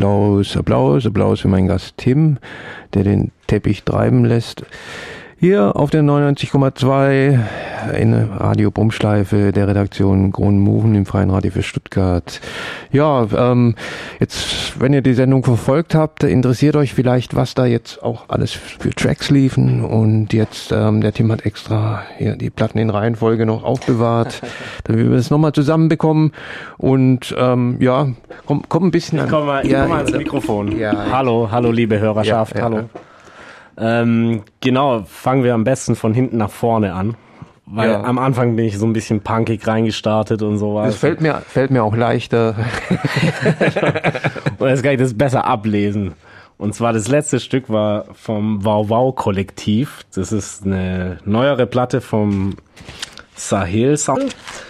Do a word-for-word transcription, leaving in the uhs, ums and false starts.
Applaus, Applaus, Applaus für meinen Gast Tim, der den Teppich treiben lässt. Hier auf der neunundneunzig Komma zwei in Radio Brummschleife der Redaktion Kronenmuchen im Freien Radio für Stuttgart. Ja, ähm, jetzt, wenn ihr die Sendung verfolgt habt, interessiert euch vielleicht, was da jetzt auch alles für Tracks liefen. Und jetzt, ähm, der Tim hat extra hier die Platten in Reihenfolge noch aufbewahrt, damit wir das nochmal zusammenbekommen. Und ähm, ja, komm, komm ein bisschen an. Ich komm mal, ich ja, komm mal ans Mikrofon. Ja, hallo, hallo liebe Hörerschaft, ja, ja, hallo. Ja. Ähm, genau, fangen wir am besten von hinten nach vorne an, weil Ja. am Anfang bin ich so ein bisschen punkig reingestartet und sowas. Das fällt mir, fällt mir auch leichter. Und jetzt kann ich das besser ablesen. Und zwar das letzte Stück war vom Wow Wow Kollektiv. Das ist eine neuere Platte vom Sahel Sound.